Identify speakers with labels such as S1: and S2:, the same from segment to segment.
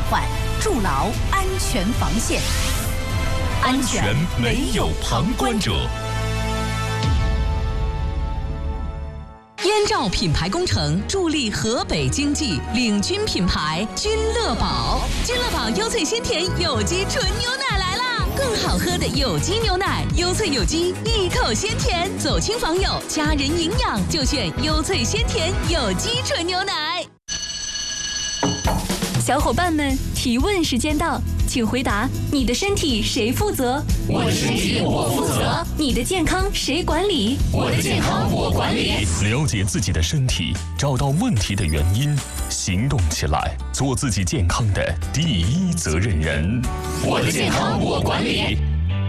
S1: 患，筑牢安全防线。
S2: 安全没有旁观者。
S3: 燕赵品牌工程助力河北经济，领军品牌君乐宝。君乐宝优萃鲜甜有机纯牛奶来啦！更好喝的有机牛奶，优萃有机，一口鲜甜，走亲访友，家人营养就选优萃鲜甜有机纯牛奶。
S4: 小伙伴们，提问时间到，请回答：你的身体谁负责？
S2: 我的身体我负责。
S4: 你的健康谁管理？
S2: 我的健康我管理。了解自己的身体，找到问题的原因，行动起来，做自己健康的第一责任人。我的健康我管理。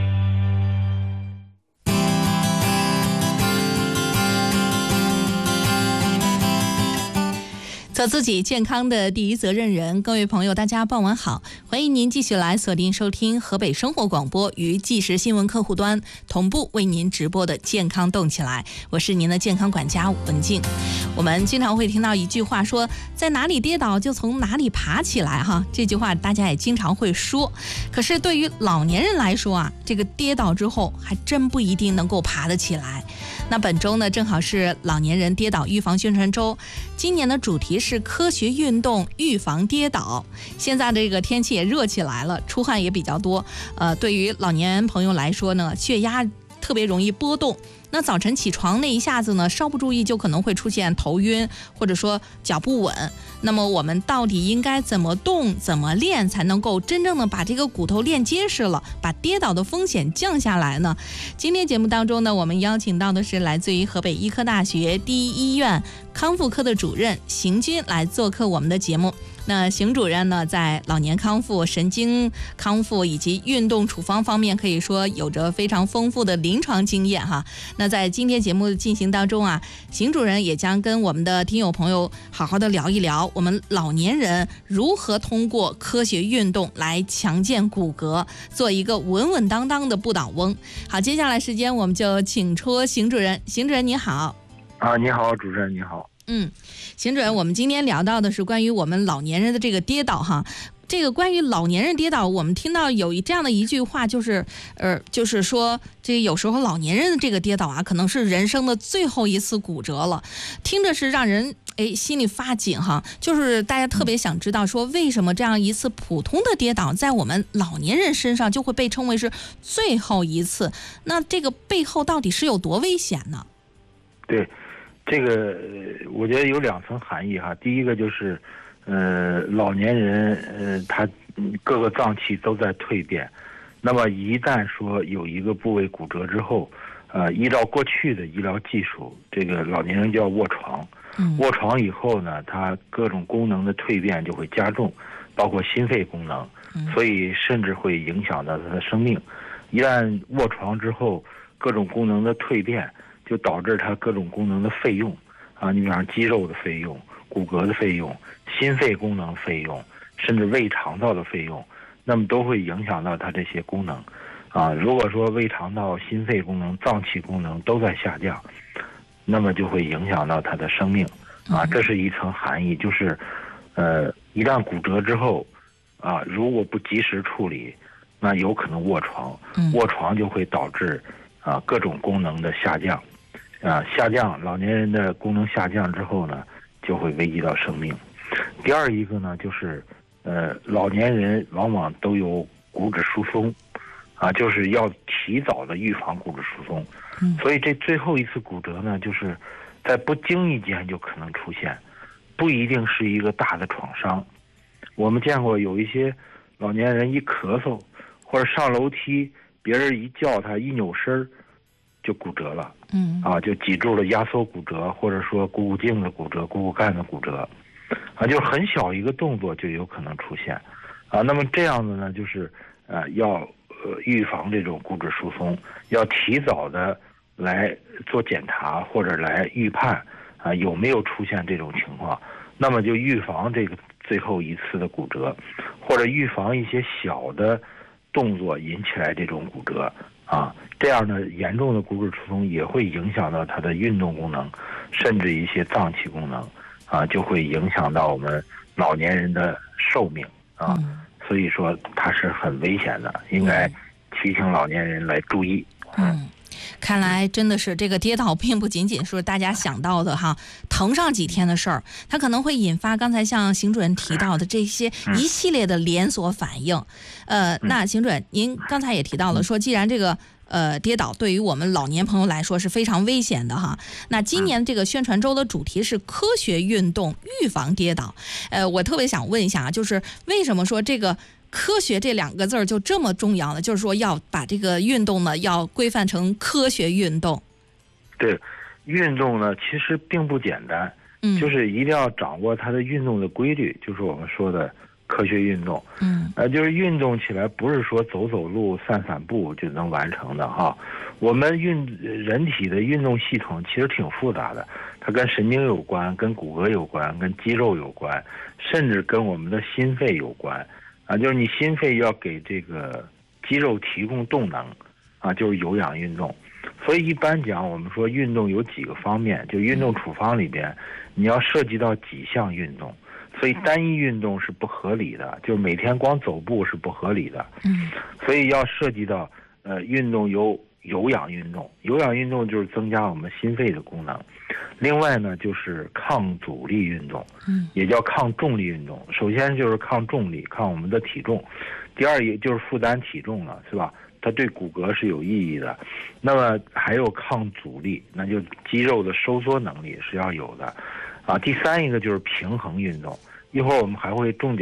S5: 做自己健康的第一责任人。各位朋友大家傍晚好，欢迎您继续来锁定收听河北生活广播与即时新闻客户端同步为您直播的健康动起来，我是您的健康管家文静。我们经常会听到一句话说，在哪里跌倒就从哪里爬起来哈，这句话大家也经常会说，可是对于老年人来说啊，这个跌倒之后还真不一定能够爬得起来。那本周呢，正好是老年人跌倒预防宣传周，今年的主题是科学运动预防跌倒。现在这个天气也热起来了，出汗也比较多，对于老年朋友来说呢，血压特别容易波动。那早晨起床那一下子呢，稍不注意就可能会出现头晕，或者说脚不稳。那么我们到底应该怎么动、怎么练，才能够真正的把这个骨头练结实了，把跌倒的风险降下来呢？今天节目当中呢，我们邀请到的是来自于河北医科大学第一医院康复科的主任邢军来做客我们的节目。那邢主任呢，在老年康复、神经康复以及运动处方方面，可以说有着非常丰富的临床经验哈。那在今天节目的进行当中啊，邢主任也将跟我们的听友朋友好好的聊一聊，我们老年人如何通过科学运动来强健骨骼，做一个稳稳当当的不倒翁。好，接下来时间我们就请出邢主任。邢主任你好。
S6: 你好，主持人你好。
S5: 邢主任，我们今天聊到的是关于我们老年人的这个跌倒哈。这个关于老年人跌倒，我们听到有这样的一句话，就是说，这有时候老年人的这个跌倒啊，可能是人生的最后一次骨折了，听着是让人心里发紧哈。就是大家特别想知道说，为什么这样一次普通的跌倒，在我们老年人身上就会被称为是最后一次？那这个背后到底是有多危险呢？
S6: 对。这个我觉得有两层含义哈。第一个就是，老年人他各个脏器都在蜕变，那么一旦说有一个部位骨折之后，依照过去的医疗技术，这个老年人就要卧床。卧床以后呢，他各种功能的蜕变就会加重，包括心肺功能，所以甚至会影响到他的生命。一旦卧床之后，各种功能的蜕变，就导致它各种功能的费用你比方肌肉的费用、骨骼的费用、心肺功能费用，甚至胃肠道的费用，那么都会影响到它这些功能如果说胃肠道、心肺功能、脏器功能都在下降，那么就会影响到它的生命这是一层含义，就是一旦骨折之后如果不及时处理，那有可能卧床，卧床就会导致各种功能的下降。下降，老年人的功能下降之后呢，就会危及到生命。第二一个呢，就是老年人往往都有骨质疏松就是要提早的预防骨质疏松。所以这最后一次骨折呢，就是在不经意间就可能出现，不一定是一个大的创伤。我们见过有一些老年人一咳嗽或者上楼梯，别人一叫他一扭身就骨折了。就脊柱的压缩骨折，或者说股骨颈的骨折、股骨干的骨折就很小一个动作就有可能出现那么这样子呢，就是要预防这种骨质疏松，要提早的来做检查或者来预判有没有出现这种情况，那么就预防这个最后一次的骨折，或者预防一些小的动作引起来这种骨折这样呢，严重的骨质疏松也会影响到它的运动功能，甚至一些脏器功能就会影响到我们老年人的寿命啊，所以说它是很危险的，应该提醒老年人来注意。
S5: 看来真的是这个跌倒并不仅仅是大家想到的哈，疼上几天的事儿，它可能会引发刚才像邢主任提到的这些一系列的连锁反应。那邢主任，您刚才也提到了说，既然这个跌倒对于我们老年朋友来说是非常危险的哈。那今年这个宣传周的主题是科学运动预防跌倒。我特别想问一下，就是为什么说这个科学这2个字就这么重要呢？就是说要把这个运动呢要规范成科学运动。
S6: 对，运动呢其实并不简单，就是一定要掌握它的运动的规律，就是我们说的科学运动。就是运动起来不是说走走路、散散步就能完成的哈。我们人体的运动系统其实挺复杂的，它跟神经有关，跟骨骼有关，跟肌肉有关，甚至跟我们的心肺有关。就是你心肺要给这个肌肉提供动能，就是有氧运动。所以一般讲，我们说运动有几个方面，就运动处方里边，你要涉及到几项运动。所以单一运动是不合理的，就是每天光走步是不合理的。所以要涉及到运动有氧运动，有氧运动就是增加我们心肺的功能。另外呢，就是抗阻力运动，也叫抗重力运动。首先就是抗重力，抗我们的体重；第二也就是负担体重了，是吧？它对骨骼是有意义的。那么还有抗阻力，那就肌肉的收缩能力是要有的。第三一个就是平衡运动，一会儿我们还会重点